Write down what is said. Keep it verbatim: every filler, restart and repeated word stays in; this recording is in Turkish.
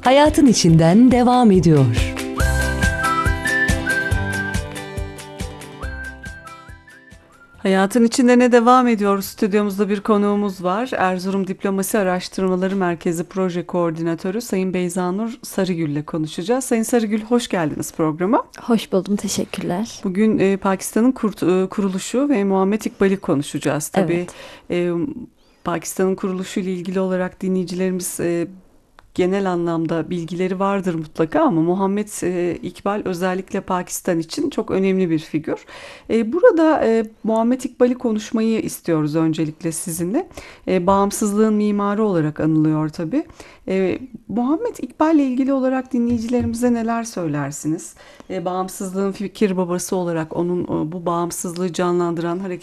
hayatın içinden devam ediyor. Hayatın içinde ne devam ediyor? Stüdyomuzda bir konuğumuz var. Erzurum Diplomasi Araştırmaları Merkezi Proje Koordinatörü Sayın Beyzanur Sarıgül ile konuşacağız. Sayın Sarıgül, hoş geldiniz programa. Hoş buldum, teşekkürler. Bugün e, Pakistan'ın kur, e, kuruluşu ve Muhammed İkbal'i konuşacağız. Tabii Evet. e, Pakistan'ın kuruluşu ile ilgili olarak dinleyicilerimiz e, genel anlamda bilgileri vardır mutlaka ama Muhammed e, İkbal özellikle Pakistan için çok önemli bir figür. E, burada e, Muhammed İkbal'i konuşmayı istiyoruz öncelikle sizinle. E, bağımsızlığın mimarı olarak anılıyor tabii. E, Muhammed İkbal ile ilgili olarak dinleyicilerimize neler söylersiniz? E, bağımsızlığın fikir babası olarak onun e, bu bağımsızlığı canlandıran, harekete